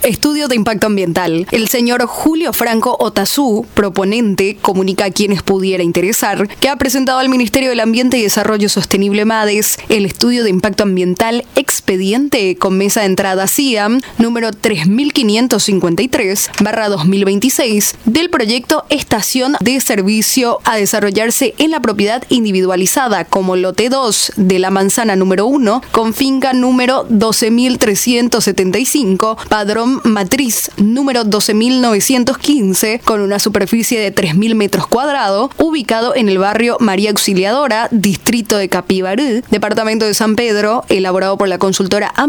Estudio de impacto ambiental. El señor Julio Franco Otazú, proponente, comunica a quienes pudiera interesar que ha presentado al Ministerio del Ambiente y Desarrollo Sostenible MADES el estudio de impacto ambiental expediente con mesa de entrada CIAM número 3553/2026 del proyecto Estación de Servicio a desarrollarse en la propiedad individualizada como lote 2 de la manzana número 1 con finca número 12.375, padrón matriz número 12.915 con una superficie de 3.000 metros cuadrados, ubicado en el barrio María Auxiliadora, distrito de Capibarú, departamento de San Pedro, elaborado por la consultora